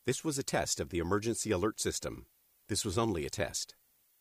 This was a test of the emergency alert system. This was only a test.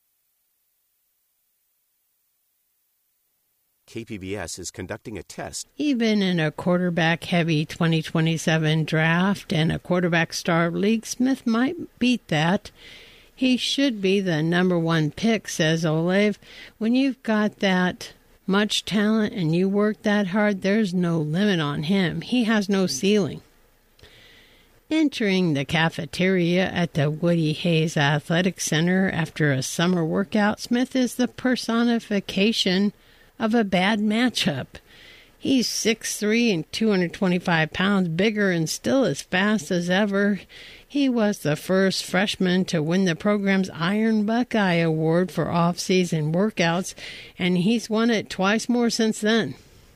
KPBS is conducting a test. Even in a quarterback-heavy 2027 draft and a quarterback-starved league, Smith might beat that. He should be the number one pick, says Olave. When you've got that much talent and you work that hard, there's no limit on him. He has no ceiling. Entering the cafeteria at the Woody Hayes Athletic Center after a summer workout, Smith is the personification of a bad matchup. He's 6'3" and 225 pounds, bigger and still as fast as ever. He was the first freshman to win the program's Iron Buckeye Award for off-season workouts, and he's won it twice more since then.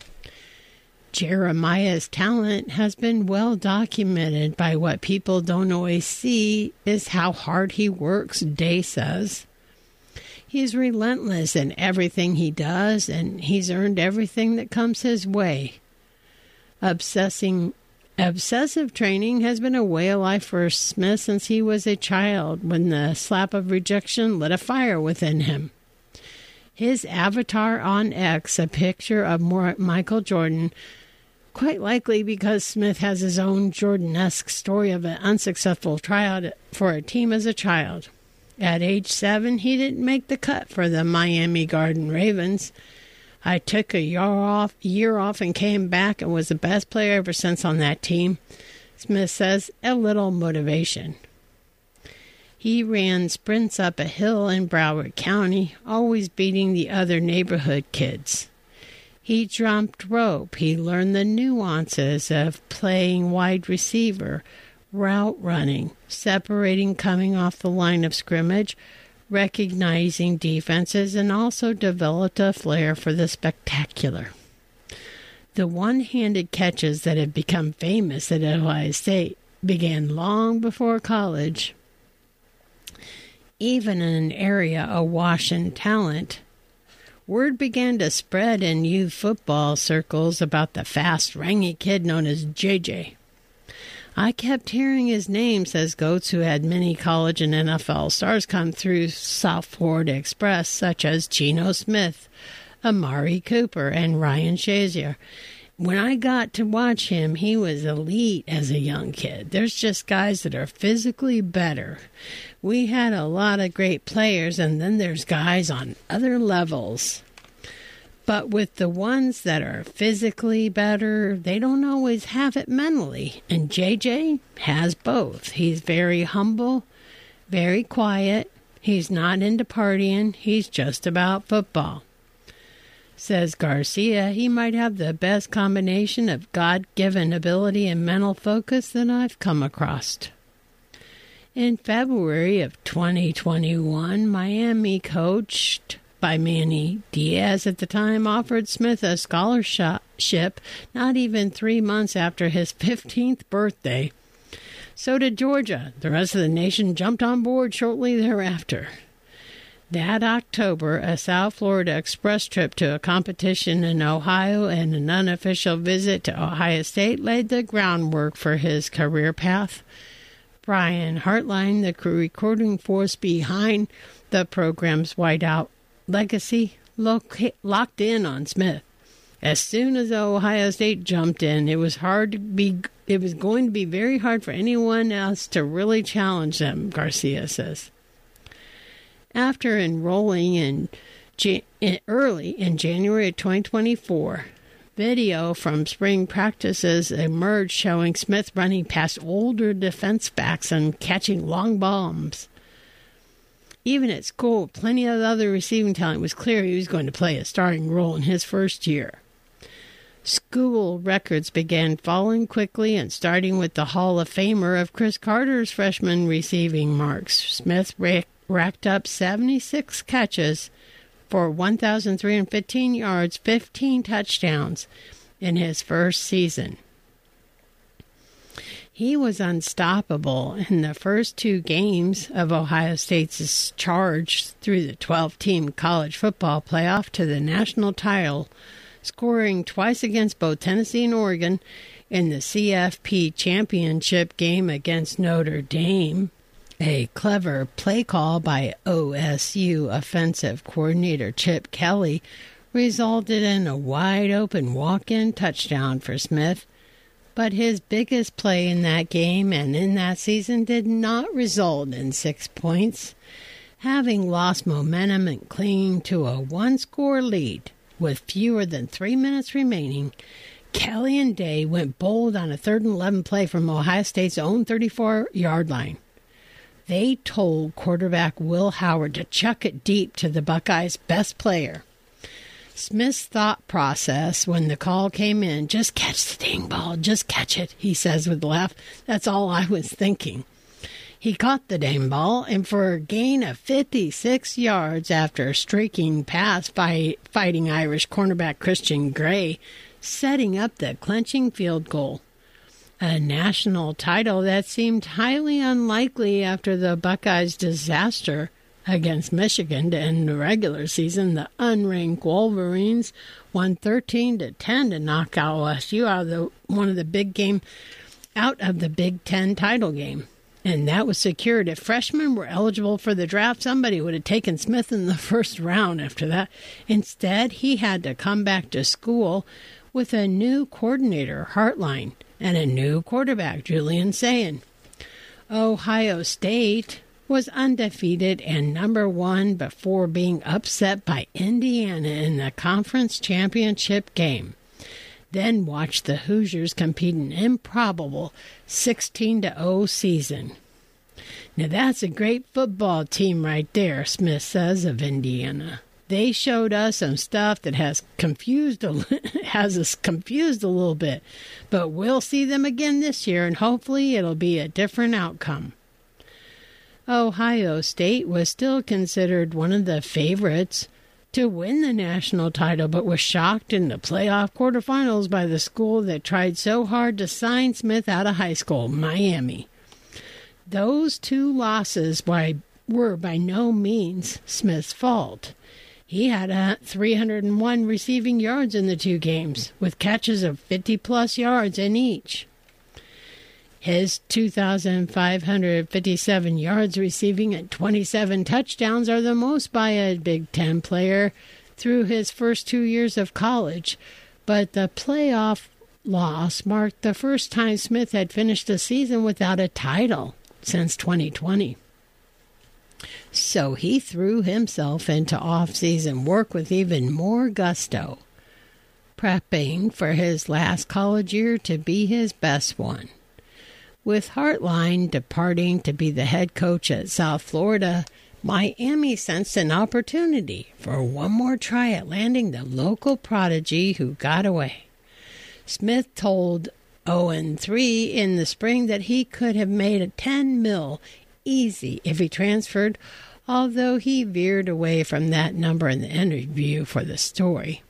Jeremiah's talent has been well documented. By what people don't always see is how hard he works, Day says. He's relentless in everything he does, and he's earned everything that comes his way. Obsessive training has been a way of life for Smith since he was a child, when the slap of rejection lit a fire within him. His avatar on X, a picture of Michael Jordan, quite likely because Smith has his own Jordan-esque story of an unsuccessful tryout for a team as a child. At age 7, he didn't make the cut for the Miami Garden Ravens. I took a year off and came back and was the best player ever since on that team. Smith says, a little motivation. He ran sprints up a hill in Broward County, always beating the other neighborhood kids. He jumped rope. He learned the nuances of playing wide receiver, route running, separating coming off the line of scrimmage, recognizing defenses, and also developed a flair for the spectacular. The one-handed catches that have become famous at Ohio State began long before college. Even in an area awash in talent, word began to spread in youth football circles about the fast, rangy kid known as JJ. I kept hearing his name, says Goetz, who had many college and NFL stars come through South Florida Express, such as Geno Smith, Amari Cooper, and Ryan Shazier. When I got to watch him, he was elite as a young kid. There's just guys that are physically better. We had a lot of great players, and then there's guys on other levels. But with the ones that are physically better, they don't always have it mentally. And JJ has both. He's very humble, very quiet. He's not into partying. He's just about football. Says Garcia, he might have the best combination of God-given ability and mental focus that I've come across. In February of 2021, Miami coached by Manny Diaz at the time offered Smith a scholarship not even 3 months after his 15th birthday. So did Georgia. The rest of the nation jumped on board shortly thereafter. That October, a South Florida Express trip to a competition in Ohio and an unofficial visit to Ohio State laid the groundwork for his career path. Brian Hartline, the recording force behind the program's whiteout legacy, locked in on Smith. As soon as Ohio State jumped in, it was going to be very hard for anyone else to really challenge them, Garcia says. After enrolling early in January of 2024, video from spring practices emerged showing Smith running past older defense backs and catching long bombs. Even at school, plenty of other receiving talent. It was clear he was going to play a starring role in his first year. School records began falling quickly, and starting with the Hall of Famer of Chris Carter's freshman receiving marks, Smith racked up 76 catches for 1,315 yards, 15 touchdowns in his first season. He was unstoppable in the first 2 games of Ohio State's charge through the 12-team college football playoff to the national title, scoring twice against both Tennessee and Oregon, in the CFP championship game against Notre Dame. A clever play call by OSU offensive coordinator Chip Kelly resulted in a wide-open walk-in touchdown for Smith. But his biggest play in that game and in that season did not result in 6 points. Having lost momentum and clinging to a one-score lead with fewer than 3 minutes remaining, Kelly and Day went bold on a 3rd and 11 play from Ohio State's own 34-yard line. They told quarterback Will Howard to chuck it deep to the Buckeyes' best player. Smith's thought process when the call came in, just catch the dang ball, just catch it, he says with a laugh. That's all I was thinking. He caught the dang ball, and for a gain of 56 yards after streaking past Fighting Irish cornerback Christian Gray, setting up the clinching field goal. A national title that seemed highly unlikely after the Buckeyes' disaster against Michigan to end the regular season. The unranked Wolverines won 13-10 to knock out OSU out of the Big Ten title game. And that was secured. If freshmen were eligible for the draft, somebody would have taken Smith in the first round after that. Instead, he had to come back to school with a new coordinator, Hartline, and a new quarterback, Julian Sayin. Ohio State was undefeated and number 1 before being upset by Indiana in the conference championship game. Then watched the Hoosiers compete in an improbable 16-0 season. Now that's a great football team right there, Smith says of Indiana. They showed us some stuff that has us confused a little bit, but we'll see them again this year, and hopefully it'll be a different outcome. Ohio State was still considered one of the favorites to win the national title, but was shocked in the playoff quarterfinals by the school that tried so hard to sign Smith out of high school, Miami. Those 2 losses were by no means Smith's fault. He had 301 receiving yards in the 2 games, with catches of 50-plus yards in each. His 2,557 yards receiving and 27 touchdowns are the most by a Big Ten player through his first 2 years of college, but the playoff loss marked the first time Smith had finished a season without a title since 2020. So he threw himself into off-season work with even more gusto, prepping for his last college year to be his best one. With Hartline departing to be the head coach at South Florida, Miami sensed an opportunity for one more try at landing the local prodigy who got away. Smith told 0-3 in the spring that he could have made a $10 million easy if he transferred, although he veered away from that number in the interview for the story.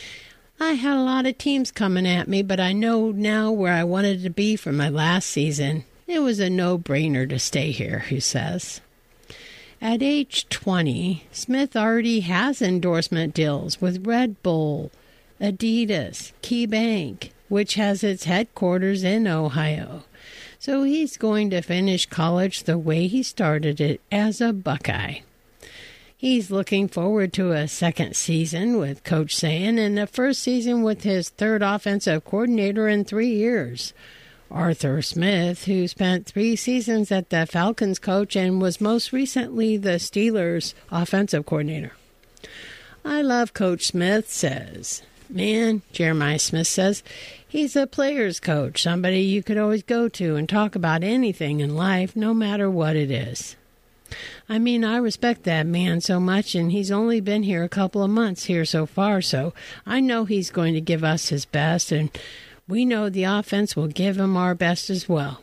I had a lot of teams coming at me, but I know now where I wanted to be for my last season. It was a no-brainer to stay here, he says. At age 20, Smith already has endorsement deals with Red Bull, Adidas, KeyBank, which has its headquarters in Ohio. So he's going to finish college the way he started it, as a Buckeye. He's looking forward to a second season with Coach Sayin and a first season with his 3rd offensive coordinator in 3 years, Arthur Smith, who spent 3 seasons at the Falcons coach and was most recently the Steelers offensive coordinator. I love Coach Smith, says. Man, Jeremiah Smith says, he's a player's coach, somebody you could always go to and talk about anything in life, no matter what it is. I mean, I respect that man so much, and he's only been here a couple of months here so far, so I know he's going to give us his best, and we know the offense will give him our best as well.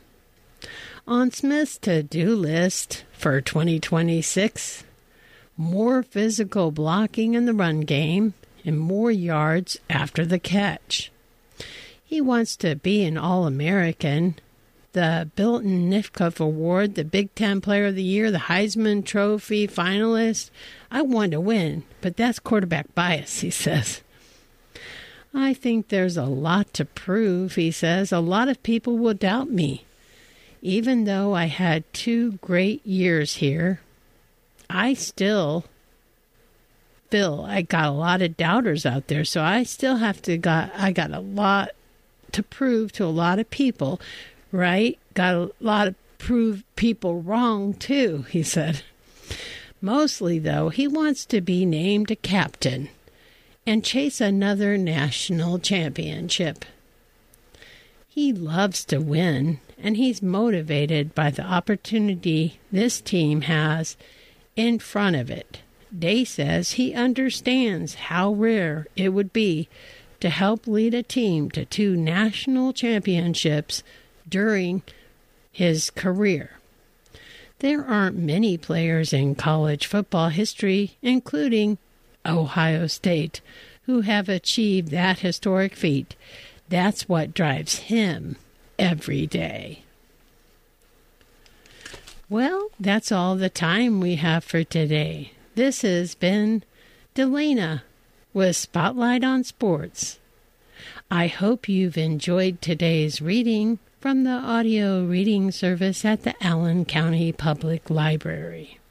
On Smith's to-do list for 2026, more physical blocking in the run game and more yards after the catch. He wants to be an All-American, the Bilton Nifkuff Award, the Big Ten Player of the Year, the Heisman Trophy finalist. I want to win, but that's quarterback bias, he says. I think there's a lot to prove, he says. A lot of people will doubt me. Even though I had 2 great years here, I still feel I got a lot of doubters out there. So I still I got a lot to prove to a lot of people, right? Got a lot to prove people wrong too, he said. Mostly, though, he wants to be named a captain and chase another national championship. He loves to win, and he's motivated by the opportunity this team has in front of it. Day says he understands how rare it would be to help lead a team to 2 national championships during his career. There aren't many players in college football history, including Ohio State, who have achieved that historic feat. That's what drives him every day. Well, that's all the time we have for today. This has been Delana with Spotlight on Sports. I hope you've enjoyed today's reading from the audio reading service at the Allen County Public Library.